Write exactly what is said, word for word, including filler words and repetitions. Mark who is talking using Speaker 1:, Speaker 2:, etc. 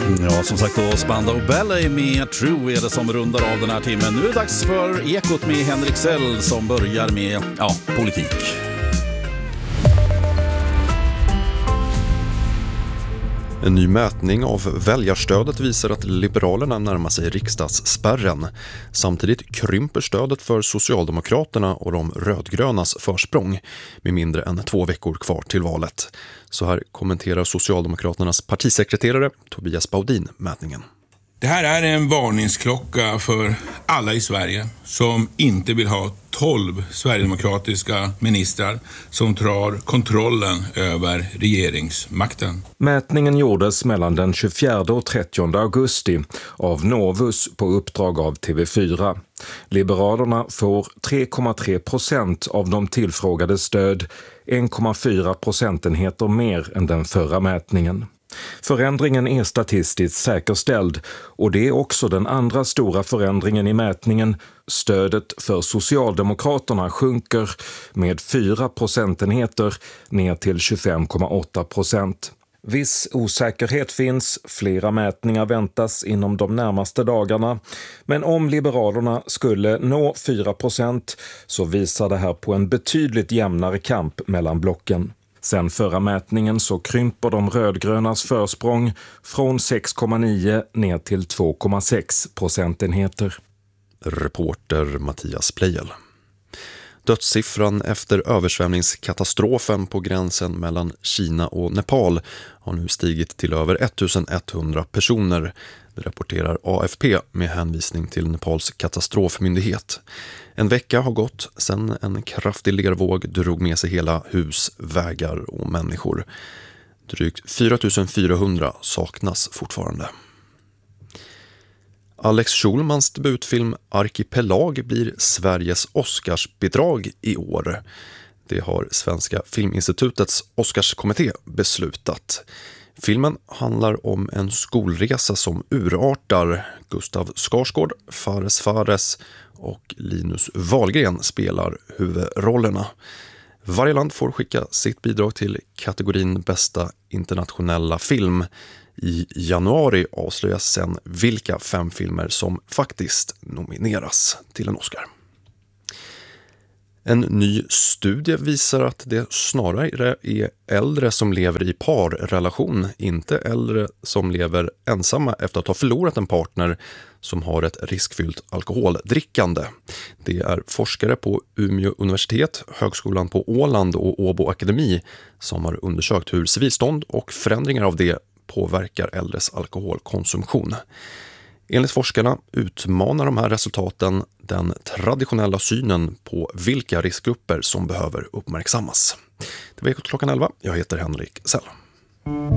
Speaker 1: Ja, som sagt då, Spandau Ballet med True är det som rundar av den här timmen. Nu är det dags för Ekot med Henrik Sell som börjar med, ja, politik.
Speaker 2: En ny mätning av väljarstödet visar att Liberalerna närmar sig riksdagsspärren. Samtidigt krymper stödet för Socialdemokraterna och de rödgrönas försprång med mindre än två veckor kvar till valet. Så här kommenterar Socialdemokraternas partisekreterare Tobias Baudin mätningen.
Speaker 3: Det här är en varningsklocka för alla i Sverige som inte vill ha tolv sverigedemokratiska ministrar som tar kontrollen över regeringsmakten.
Speaker 4: Mätningen gjordes mellan den tjugofjärde och trettionde augusti av Novus på uppdrag av T V fyra. Liberalerna får tre komma tre procent av de tillfrågade stöd, en komma fyra procentenheter mer än den förra mätningen. Förändringen är statistiskt säkerställd och det är också den andra stora förändringen i mätningen. Stödet för Socialdemokraterna sjunker med fyra procentenheter ner till tjugofem komma åtta procent. Viss osäkerhet finns, flera mätningar väntas inom de närmaste dagarna. Men om Liberalerna skulle nå fyra procent så visar det här på en betydligt jämnare kamp mellan blocken. Sen förra mätningen så krymper de rödgrönas försprång från sex komma nio ner till två komma sex procentenheter.
Speaker 2: Reporter Mattias Plejel. Dödssiffran efter översvämningskatastrofen på gränsen mellan Kina och Nepal har nu stigit till över ettusenetthundra personer. Det rapporterar A F P med hänvisning till Nepals katastrofmyndighet. En vecka har gått sedan en kraftig lervåg drog med sig hela hus, vägar och människor. Drygt fyra tusen fyrahundra saknas fortfarande. Alex Schulmans debutfilm Arkipelag blir Sveriges Oscarsbidrag i år. Det har Svenska Filminstitutets Oscarskommitté beslutat. Filmen handlar om en skolresa som urartar. Gustav Skarsgård, Fares Fares och Linus Wahlgren spelar huvudrollerna. Varje land får skicka sitt bidrag till kategorin bästa internationella film. I januari avslöjas sen vilka fem filmer som faktiskt nomineras till en Oscar. En ny studie visar att det snarare är äldre som lever i parrelation, inte äldre som lever ensamma efter att ha förlorat en partner som har ett riskfyllt alkoholdrickande. Det är forskare på Umeå universitet, Högskolan på Åland och Åbo Akademi som har undersökt hur civilstånd och förändringar av det påverkar äldres alkoholkonsumtion. Enligt forskarna utmanar de här resultaten den traditionella synen på vilka riskgrupper som behöver uppmärksammas. Det var Ekot klockan elva. Jag heter Henrik Sell.